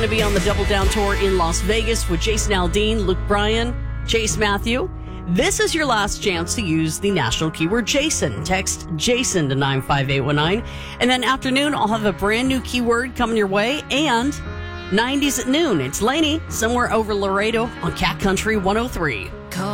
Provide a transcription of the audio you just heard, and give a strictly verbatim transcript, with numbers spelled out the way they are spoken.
Going to be on the Double Down Tour in Las Vegas with Jason Aldean, Luke Bryan, Chase Matthew. This is your last chance to use the national keyword Jason. Text Jason to nine five eight one nine. And then afternoon, I'll have a brand new keyword coming your way. And nineties at noon, it's Lainey, somewhere over Laredo on Cat Country one oh three.